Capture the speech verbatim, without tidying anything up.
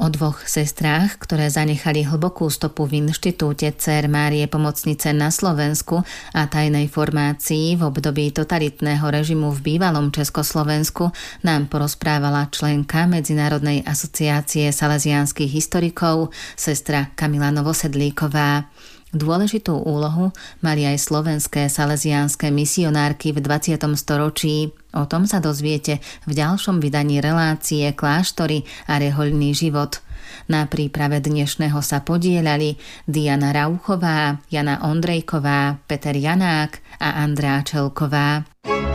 o dvoch sestrách, ktoré zanechali hlbokú stopu v Inštitúte Dcér Márie Pomocnice na Slovensku a tajnej formácii v období totalitného režimu v bývalom Československu, nám porozprávala členka Medzinárodnej asociácie salesiánskych historikov, sestra Kamila Novosedlíková. Dôležitú úlohu mali aj slovenské salesiánske misionárky v dvadsiatom storočí. O tom sa dozviete v ďalšom vydaní relácie Kláštory a rehoľný život. Na príprave dnešného sa podieľali Diana Rauchová, Jana Ondrejková, Peter Janák a Andrá Čelková.